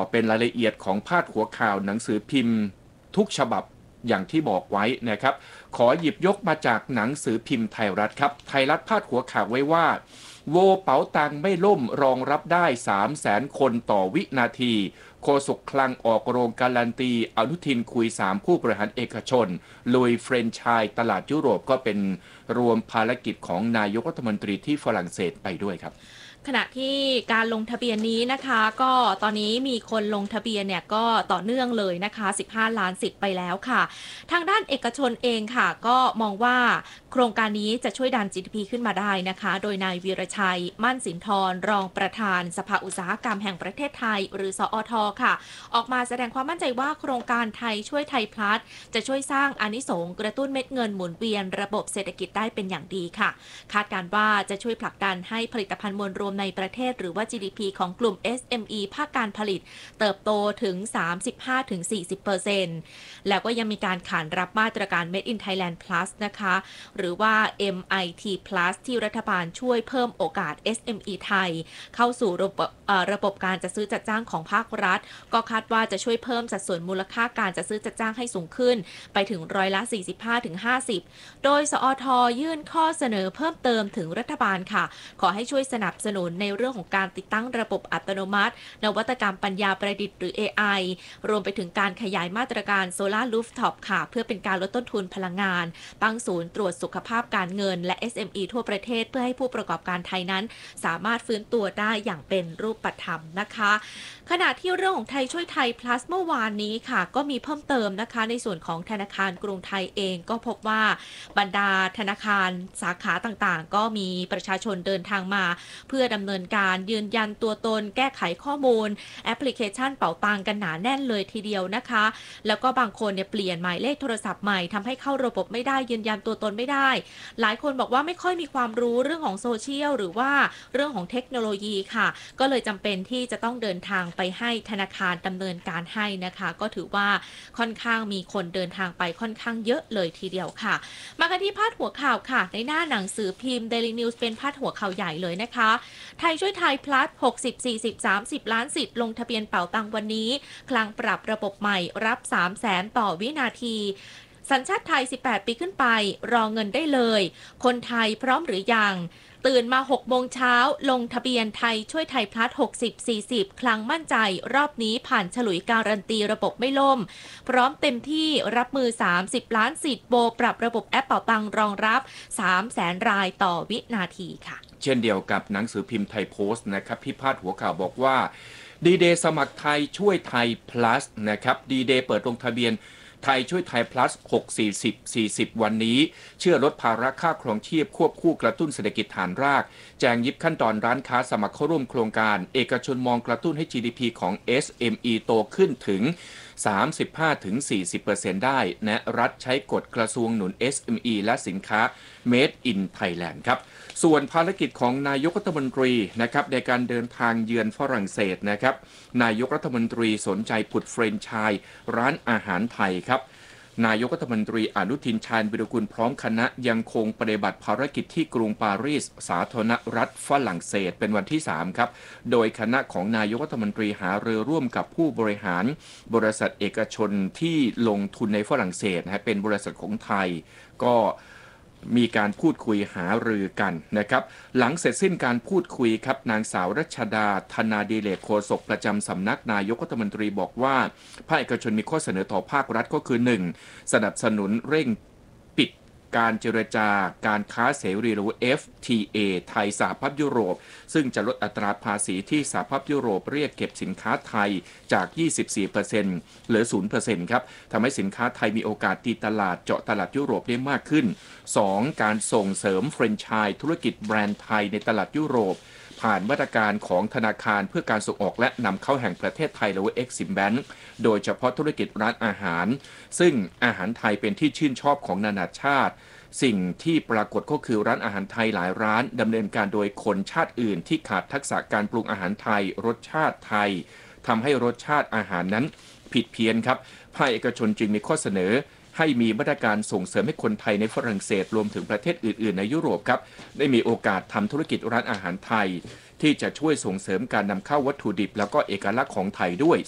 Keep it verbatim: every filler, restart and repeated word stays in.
เป็นรายละเอียดของพาดหัวข่าวหนังสือพิมพ์ทุกฉบับอย่างที่บอกไว้นะครับขอหยิบยกมาจากหนังสือพิมพ์ไทยรัฐครับไทยรัฐพาดหัวข่าวไว้ว่าโวเป๋าตังไม่ล่มรองรับได้ สามแสน คนต่อวินาทีโฆษกคลังออกโรงการันตีอนุทินคุยสามผู้บริหารเอกชนลุยเฟรนไชส์ตลาดยุโรปก็เป็นรวมภารกิจของนายกรัฐมนตรีที่ฝรั่งเศสไปด้วยครับขณะที่การลงทะเบียนนี้นะคะก็ตอนนี้มีคนลงทะเบียนเนี่ยก็ต่อเนื่องเลยนะคะสิบห้าล้านสิทธิ์ไปแล้วค่ะทางด้านเอกชนเองค่ะก็มองว่าโครงการนี้จะช่วยดัน จี ดี พี ขึ้นมาได้นะคะโดยนายวีรชัยมั่นสินทรรองประธานสภาอุตสาหกรรมแห่งประเทศไทยหรือสอทค่ะออกมาแสดงความมั่นใจว่าโครงการไทยช่วยไทยพลัสจะช่วยสร้างอานิสงส์กระตุ้นเม็ดเงินหมุนเวียนระบบเศรษฐกิจได้เป็นอย่างดีค่ะคาดการณ์ว่าจะช่วยผลักดันให้ผลิตภัณฑ์มวลรวมในประเทศหรือว่า จี ดี พี ของกลุ่ม เอส เอ็ม อี ภาคการผลิตเติบโตถึง สามสิบห้าถึงสี่สิบเปอร์เซ็นต์ แล้วก็ยังมีการขานรับมาตรการ Made in Thailand Plus นะคะหรือว่า เอ็ม ไอ ที Plus ที่รัฐบาลช่วยเพิ่มโอกาส เอส เอ็ม อี ไทยเข้าสู่ระบบระบบการจัดซื้อจัดจ้างของภาครัฐก็คาดว่าจะช่วยเพิ่มสัดส่วนมูลค่าการจัดซื้อจัดจ้างให้สูงขึ้นไปถึงร้อยละ สี่สิบห้าถึงห้าสิบ โดยสอทยื่นข้อเสนอเพิ่มเติมถึงรัฐบาลค่ะขอให้ช่วยสนับสนุนในเรื่องของการติดตั้งระบบอัตโนมัตินวัตกรรมปัญญาประดิษฐ์หรือ เอ ไอ รวมไปถึงการขยายมาตรการโซลาร์รูฟท็อปค่ะเพื่อเป็นการลดต้นทุนพลังงานตั้งศูนย์ตรวจสุขภาพการเงินและ เอส เอ็ม อี ทั่วประเทศเพื่อให้ผู้ประกอบการไทยนั้นสามารถฟื้นตัวได้อย่างเป็นรูปธรรมนะคะขณะที่เรื่องของไทยช่วยไทย plus เมื่อวานนี้ค่ะก็มีเพิ่มเติมนะคะในส่วนของธนาคารกรุงไทยเองก็พบว่าบรรดาธนาคารสาขาต่างๆก็มีประชาชนเดินทางมาเพื่อดำเนินการยืนยันตัวตนแก้ไขข้อมูลแอปพลิเคชันเป๋าตังกันหนาแน่นเลยทีเดียวนะคะแล้วก็บางคนเนี่ยเปลี่ยนหมายเลขโทรศัพท์ใหม่ทำให้เข้าระบบไม่ได้ยืนยันตัวตนไม่ได้หลายคนบอกว่าไม่ค่อยมีความรู้เรื่องของโซเชียลหรือว่าเรื่องของเทคโนโลยีค่ะก็เลยจำเป็นที่จะต้องเดินทางไปให้ธนาคารดำเนินการให้นะคะก็ถือว่าค่อนข้างมีคนเดินทางไปค่อนข้างเยอะเลยทีเดียวค่ะมากันที่พาดหัวข่าวค่ะในหน้าหนังสือพิมพ์ Daily News เป็นพาดหัวข่าวใหญ่เลยนะคะไทยช่วยไทย plus หกสิบ สี่สิบ สามสิบ ล้านสิทธิ์ลงทะเบียนเป๋าตังวันนี้คลังปรับระบบใหม่รับ สามแสน ต่อวินาทีสัญชาติไทยสิบแปดปีขึ้นไปรอเงินได้เลยคนไทยพร้อมหรือยังตื่นมาหกโมงเช้าลงทะเบียนไทยช่วยไทยพลัสหกสิบ สี่สิบคลังมั่นใจรอบนี้ผ่านฉลุยการันตีระบบไม่ล่มพร้อมเต็มที่รับมือสามสิบล้านสิทธิ์โบปรับระบบแอปเป๋าตังรองรับ สามแสน รายต่อวินาทีค่ะเช่นเดียวกับหนังสือพิมพ์ไทยโพสต์นะครับพิพาทหัวข่าวบอกว่าดีเดย์สมัครไทยช่วยไทย plus นะครับดีเดย์เปิดลงทะเบียนไทยช่วยไทย plus หก สี่สิบ สี่สิบ วันนี้เชื่อลดภาระค่าครองชีพควบคู่กระตุ้นเศรษฐกิจฐานรากแจงยิบขั้นตอนร้านค้าสมัครเข้าร่วมโครงการเอกชนมองกระตุ้นให้ จี ดี พี ของ เอส เอ็ม อี โตขึ้นถึง สามสิบห้าถึงสี่สิบเปอร์เซ็นต์ ได้และรัฐใช้กฎกระทรวงหนุน เอส เอ็ม อี และสินค้า Made in Thailand ครับส่วนภารกิจของนายกรัฐมนตรีนะครับในการเดินทางเยือนฝรั่งเศสนะครับนายกรัฐมนตรีสนใจผุดเฟรนไชส์ร้านอาหารไทยครับนายกรัฐมนตรีอนุทินชาญวิรากูลพร้อมคณะยังคงปฏิบัติภารกิจที่กรุงปารีสสาธารณรัฐฝรั่งเศสเป็นวันที่สามครับโดยคณะของนายกรัฐมนตรีหารือร่วมกับผู้บริหารบริษัทเอกชนที่ลงทุนในฝรั่งเศสนะเป็นบริษัทของไทยก็มีการพูดคุยหารือกันนะครับหลังเสร็จสิ้นการพูดคุยครับนางสาวรัชดาธนาดีเลกโฆษกประจำสำนักนายกรัฐมนตรีบอกว่าภาคเอกชนมีข้อเสนอต่อภาครัฐก็คือ หนึ่ง สนับสนุนเร่งปิดการเจรจาการค้าเสรีหรือ เอฟ ที เอ ไทยสหภาพยุโรปซึ่งจะลดอัตราภาษีที่สหภาพยุโรปเรียกเก็บสินค้าไทยจาก ยี่สิบสี่เปอร์เซ็นต์ เหลือ ศูนย์เปอร์เซ็นต์ ครับทำให้สินค้าไทยมีโอกาสตีตลาดเจาะตลาดยุโรปได้มากขึ้น สอง การส่งเสริมแฟรนไชส์ธุรกิจแบรนด์ไทยในตลาดยุโรปผ่านมาตรการของธนาคารเพื่อการส่งออกและนำเข้าแห่งประเทศไทยหรือว่า Exim Bank โดยเฉพาะธุรกิจร้านอาหารซึ่งอาหารไทยเป็นที่ชื่นชอบของนานาชาติสิ่งที่ปรากฏก็คือร้านอาหารไทยหลายร้านดำเนินการโดยคนชาติอื่นที่ขาดทักษะการปรุงอาหารไทยรสชาติไทยทำให้รสชาติอาหารนั้นผิดเพี้ยนครับภาคเอกชนจึงมีข้อเสนอให้มีมาตรการส่งเสริมให้คนไทยในฝรั่งเศสรวมถึงประเทศอื่นๆในยุโรปครับได้มีโอกาสทำธุรกิจร้านอาหารไทยที่จะช่วยส่งเสริมการนำเข้าวัตถุดิบแล้วก็เอกลักษณ์ของไทยด้วย